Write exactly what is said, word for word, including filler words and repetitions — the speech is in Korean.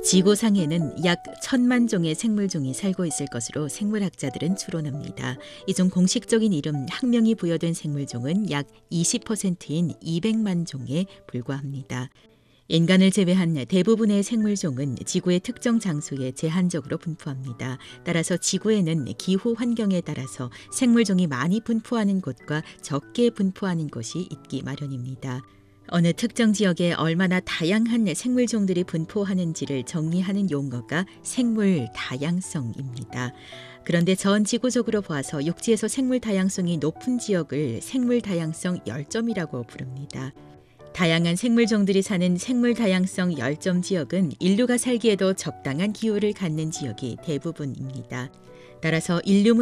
지구상에는 약 천만 종의 생물종이 살고 있을 것으로 생물학자들은 추론합니다. 이 중 공식적인 이름 학명이 부여된 생물종은 약 이십 퍼센트인 이백만 종에 불과합니다. 인간을 제외한 대부분의 생물종은 지구의 특정 장소에 제한적으로 분포합니다. 따라서 지구에는 기후 환경에 따라서 생물종이 많이 분포하는 곳과 적게 분포하는 곳이 있기 마련입니다. 어느 특정 지역에 얼마나 다양한 생물종들이 분포하는지를 정의하는 용어가 생물 다양성입니다. 그런데 전 지구적으로 봐서 육지에서 생물 다양성이 높은 지역을 생물 다양성 열점이라고 부릅니다. 다양한 생물종들이 사는 생물 다양성 열점 지역은 인류가 살기에도 적당한 기후를 갖는 지역이 대부분입니다. 따라서 인류